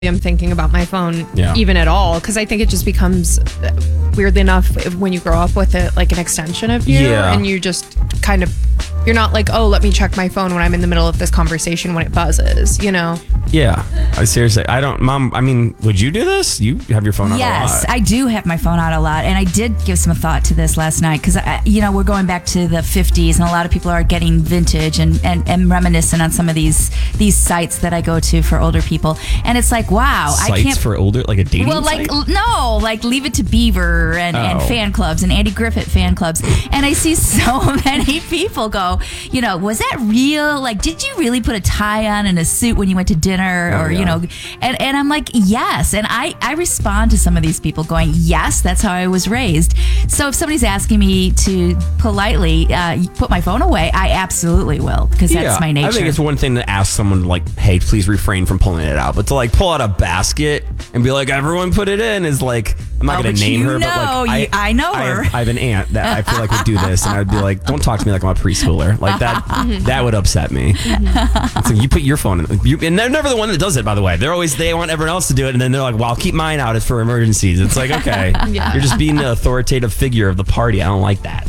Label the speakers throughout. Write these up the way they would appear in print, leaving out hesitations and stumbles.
Speaker 1: am thinking about my phone even at all, because I think it just becomes, weirdly enough, when you grow up with it, like an extension of you, and you just kind of, you're not like, oh, let me check my phone when I'm in the middle of this conversation when it buzzes, you know?
Speaker 2: Yeah. Seriously, I don't, Mom, I mean, would you do this? You have your phone out a lot.
Speaker 3: Yes, I do have my phone out a lot. And I did give some thought to this last night because, we're going back to the 50s and a lot of people are getting vintage and reminiscent on some of these sites that I go to for older people. And it's like, wow.
Speaker 2: Sites
Speaker 3: I can't,
Speaker 2: for older, like a dating site?
Speaker 3: No, like Leave It to Beaver and fan clubs and Andy Griffith fan clubs. And I see so many people go, was that real? Like, did you really put a tie on and a suit when you went to dinner? And I'm like, yes. And I respond to some of these people going, yes, that's how I was raised. So if somebody's asking me to politely put my phone away, I absolutely will, because that's my nature.
Speaker 2: I think it's one thing to ask someone, like, hey, please refrain from pulling it out. But to, like, pull out a basket and be like, everyone put it in is like, I'm not going to name her, but like,
Speaker 3: I know her.
Speaker 2: I have an aunt that I feel like would do this, and I'd be like, don't talk to me like I'm a preschooler. Like that would upset me. So you put your phone in, and they're never the one that does it, by the way. They want everyone else to do it, and then they're like, well, I'll keep mine out. It's for emergencies. It's like, okay, you're just being the authoritative figure of the party. I don't like that.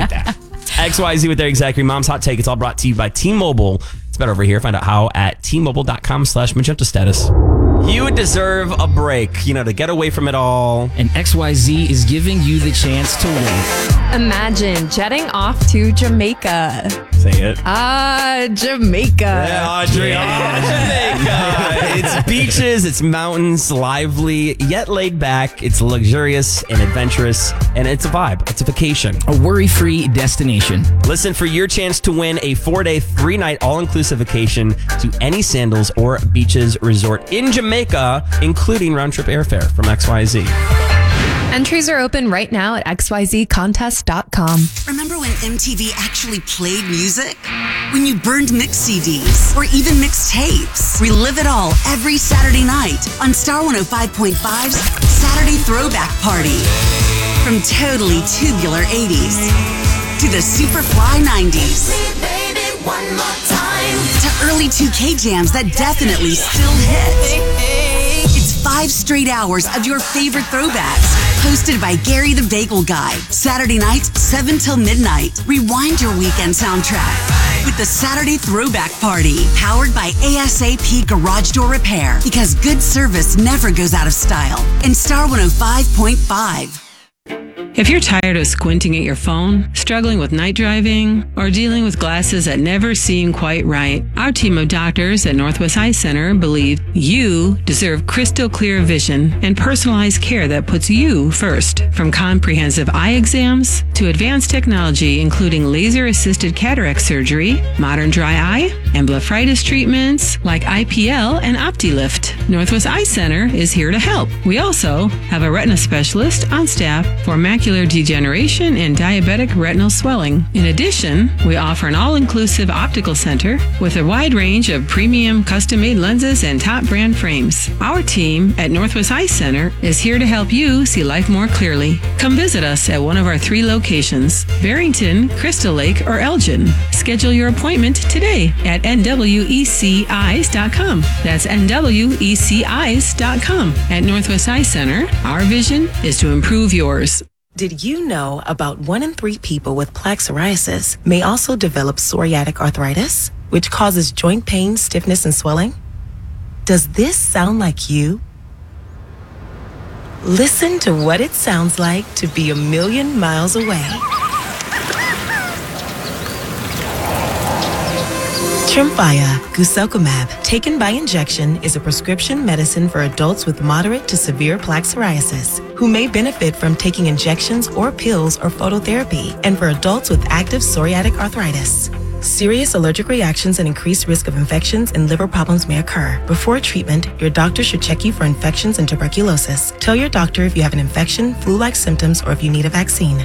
Speaker 2: XYZ with their exact Mom's Hot Take. It's all brought to you by T-Mobile. It's better over here. Find out how at T-Mobile.com/Magenta Status. You deserve a break, to get away from it all.
Speaker 4: And XYZ is giving you the chance to win.
Speaker 1: Imagine jetting off to Jamaica.
Speaker 2: Say it.
Speaker 1: Jamaica.
Speaker 2: Yeah, Audrey. Jamaica. It's beaches, it's mountains, lively, yet laid back. It's luxurious and adventurous, and it's a vibe. It's a vacation.
Speaker 4: A worry-free destination.
Speaker 2: Listen for your chance to win a 4-day, 3-night all-inclusive vacation to any Sandals or Beaches resort in Jamaica, including round-trip airfare from XYZ.
Speaker 1: Entries are open right now at xyzcontest.com.
Speaker 5: Remember when MTV actually played music? When you burned mix CDs or even mixed tapes? Relive it all every Saturday night on Star 105.5's Saturday Throwback Party. From totally tubular 80s to the super fly 90s. One more time. To early 2K jams that definitely still hit. It's 5 straight hours of your favorite throwbacks, hosted by Gary the Bagel Guy. Saturday nights, 7 till midnight. Rewind your weekend soundtrack with the Saturday Throwback Party, powered by ASAP Garage Door Repair, because good service never goes out of style. And Star 105.5.
Speaker 6: If you're tired of squinting at your phone, struggling with night driving, or dealing with glasses that never seem quite right, our team of doctors at Northwest Eye Center believe you deserve crystal clear vision and personalized care that puts you first. From comprehensive eye exams to advanced technology, including laser-assisted cataract surgery, modern dry eye, and blepharitis treatments like IPL and OptiLift, Northwest Eye Center is here to help. We also have a retina specialist on staff for macular degeneration and diabetic retinal swelling. In addition, we offer an all-inclusive optical center with a wide range of premium custom-made lenses and top brand frames. Our team at Northwest Eye Center is here to help you see life more clearly. Come visit us at one of our 3 locations, Barrington, Crystal Lake, or Elgin. Schedule your appointment today at nweceyes.com. That's nweceyes.com. At Northwest Eye Center, our vision is to improve yours.
Speaker 7: Did you know about 1 in 3 people with plaque psoriasis may also develop psoriatic arthritis, which causes joint pain, stiffness, and swelling? Does this sound like you? Listen to what it sounds like to be a million miles away. Tremfya guselkumab, taken by injection, is a prescription medicine for adults with moderate to severe plaque psoriasis who may benefit from taking injections or pills or phototherapy, and for adults with active psoriatic arthritis. Serious allergic reactions and increased risk of infections and liver problems may occur. Before treatment, your doctor should check you for infections and tuberculosis. Tell your doctor if you have an infection, flu-like symptoms, or if you need a vaccine.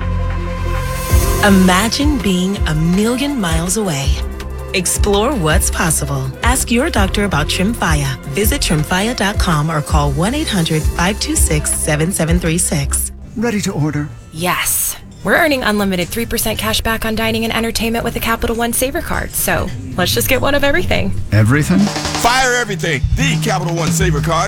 Speaker 7: Imagine being a million miles away. Explore what's possible. Ask your doctor about Tremfya. Visit Tremfya.com or call 1-800-526-7736.
Speaker 8: Ready to order?
Speaker 3: Yes.
Speaker 8: We're earning unlimited 3% cash back on dining and entertainment with a Capital One Saver card. So let's just get one of everything.
Speaker 9: Everything?
Speaker 10: Fire everything. The Capital One Saver card